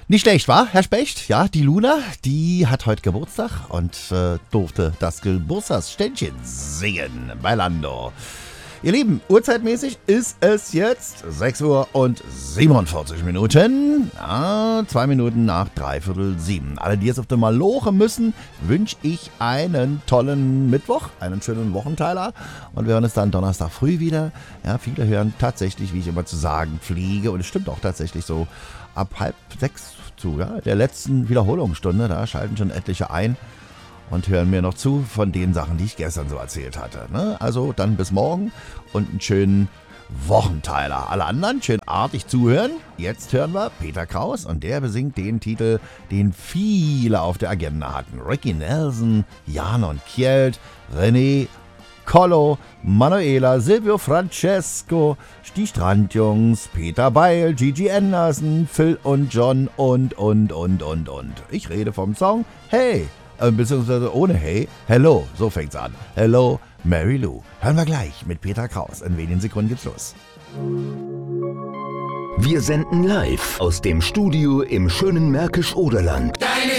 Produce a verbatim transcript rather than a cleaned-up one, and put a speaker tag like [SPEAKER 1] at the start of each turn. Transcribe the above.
[SPEAKER 1] Nicht schlecht, wa, Herr Specht? Ja, die Luna, die hat heute Geburtstag und äh, durfte das Geburtstagsständchen singen bei Lando. Ihr Lieben, uhrzeitmäßig ist es jetzt sechs Uhr und siebenundvierzig Minuten. Ja, zwei Minuten nach dreiviertel sieben. Alle, die jetzt auf der Maloche müssen, wünsche ich einen tollen Mittwoch, einen schönen Wochenteiler. Und wir hören uns dann Donnerstag früh wieder. Ja, viele hören tatsächlich, wie ich immer zu sagen pflege, und es stimmt auch tatsächlich so, ab halb sechs zu, ja, der letzten Wiederholungsstunde, da schalten schon etliche ein und hören mir noch zu von den Sachen, die ich gestern so erzählt hatte. Ne? Also dann bis morgen und einen schönen Wochenteiler. Alle anderen schön artig zuhören. Jetzt hören wir Peter Kraus und der besingt den Titel, den viele auf der Agenda hatten. Ricky Nelson, Jan und Kjeld, René, Collo, Manuela, Silvio Francesco, die Strandjungs, Peter Beil, Gigi Anderson, Phil und John und, und, und, und, und. Ich rede vom Song Hey, äh, beziehungsweise ohne Hey, Hello, so fängt's an. Hello, Mary Lou. Hören wir gleich mit Peter Kraus. In wenigen Sekunden geht's los.
[SPEAKER 2] Wir senden live aus dem Studio im schönen Märkisch-Oderland.